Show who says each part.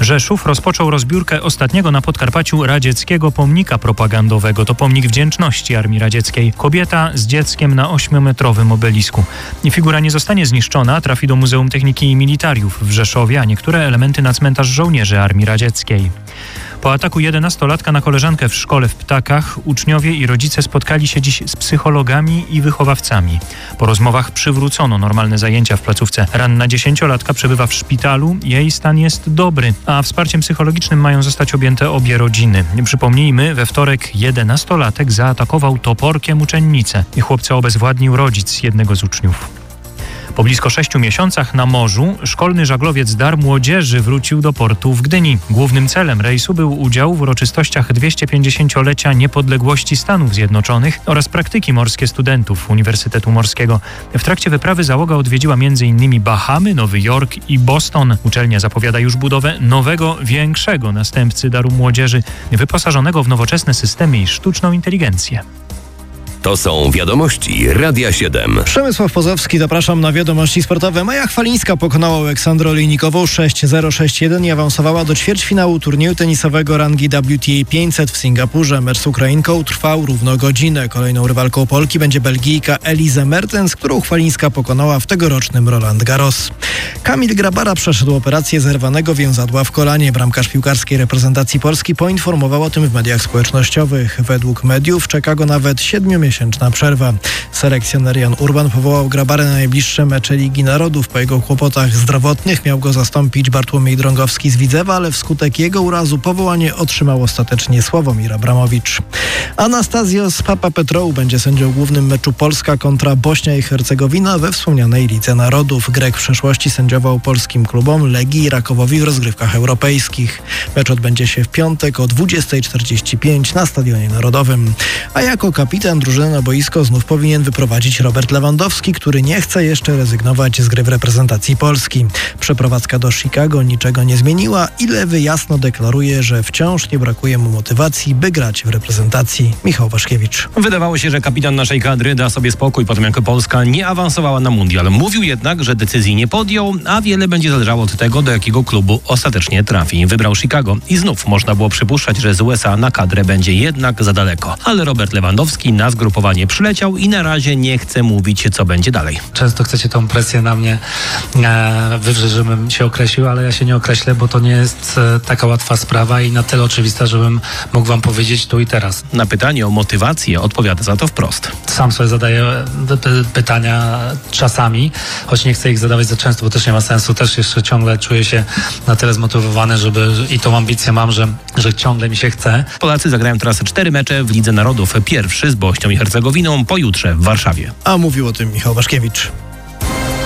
Speaker 1: Rzeszów rozpoczął rozbiórkę ostatniego na Podkarpaciu radzieckiego pomnika propagandowego. To pomnik wdzięczności Armii Radzieckiej. Kobieta z dzieckiem na 8-metrowym obelisku. Figura nie zostanie zniszczona, trafi do Muzeum Techniki i Militariów w Rzeszowie, a niektóre elementy na cmentarz żołnierzy Armii Radzieckiej. Po ataku 11-latka na koleżankę w szkole w Ptakach uczniowie i rodzice spotkali się dziś z psychologami i wychowawcami. Po rozmowach przywrócono normalne zajęcia w placówce. Ranna 10-latka przebywa w szpitalu, jej stan jest dobry, a wsparciem psychologicznym mają zostać objęte obie rodziny. Przypomnijmy, we wtorek 11-latek zaatakował toporkiem uczennicę. Chłopca obezwładnił rodzic jednego z uczniów. Po blisko 6 miesiącach na morzu szkolny żaglowiec Dar Młodzieży wrócił do portu w Gdyni. Głównym celem rejsu był udział w uroczystościach 250-lecia niepodległości Stanów Zjednoczonych oraz praktyki morskie studentów Uniwersytetu Morskiego. W trakcie wyprawy załoga odwiedziła m.in. Bahamy, Nowy Jork i Boston. Uczelnia zapowiada już budowę nowego, większego następcy Daru Młodzieży, wyposażonego w nowoczesne systemy i sztuczną inteligencję.
Speaker 2: To są wiadomości Radia 7.
Speaker 3: Przemysław Pozowski, zapraszam na wiadomości sportowe. Maja Chwalińska pokonała Aleksandrę Olejnikową 6-0, 6-1 i awansowała do ćwierćfinału turnieju tenisowego rangi WTA 500 w Singapurze. Mecz z Ukrainką trwał równo godzinę. Kolejną rywalką Polki będzie Belgijka Elise Mertens, którą Chwalińska pokonała w tegorocznym Roland Garros. Kamil Grabara przeszedł operację zerwanego więzadła w kolanie. Bramkarz piłkarskiej reprezentacji Polski poinformował o tym w mediach społecznościowych. Według mediów czeka go nawet 7-miesięczna przerwa. Selekcjoner Jan Urban powołał Grabarę na najbliższe mecze Ligi Narodów. Po jego kłopotach zdrowotnych miał go zastąpić Bartłomiej Drągowski z Widzewa, ale wskutek jego urazu powołanie otrzymał ostatecznie Sławomir Abramowicz. Anastasios Papapetrou będzie sędzią głównym meczu Polska kontra Bośnia i Hercegowina we wspomnianej Lidze Narodów. Grek w przeszłości sędziował polskim klubom Legii i Rakowowi w rozgrywkach europejskich. Mecz odbędzie się w piątek o 20:45 na Stadionie Narodowym. A jako kapitan drużyny na boisko znów powinien wyprowadzić Robert Lewandowski, który nie chce jeszcze rezygnować z gry w reprezentacji Polski. Przeprowadzka do Chicago niczego nie zmieniła i Lewy jasno deklaruje, że wciąż nie brakuje mu motywacji, by grać w reprezentacji. Michał Waszkiewicz.
Speaker 4: Wydawało się, że kapitan naszej kadry da sobie spokój po tym, jak Polska nie awansowała na mundial. Mówił jednak, że decyzji nie podjął, a wiele będzie zależało od tego, do jakiego klubu ostatecznie trafi. Wybrał Chicago i znów można było przypuszczać, że z USA na kadrę będzie jednak za daleko. Ale Robert Lewandowski na zgrupowanie przyleciał i na razie nie chce mówić, co będzie dalej.
Speaker 5: Często chcecie tą presję na mnie wywrzeć, żebym się określił, ale ja się nie określę, bo to nie jest taka łatwa sprawa i na tyle oczywista, żebym mógł wam powiedzieć tu i teraz.
Speaker 4: Na pytanie o motywację odpowiada za to wprost.
Speaker 5: Sam sobie zadaję pytania czasami, choć nie chcę ich zadawać za często, bo też nie ma sensu. Też jeszcze ciągle czuję się na tyle zmotywowany, i tą ambicję mam, że ciągle mi się chce.
Speaker 4: Polacy zagrają teraz 4 mecze w Lidze Narodów. Pierwszy z Bośnią i Hercegowiną pojutrze w Warszawie.
Speaker 3: A mówił o tym Michał Waszkiewicz.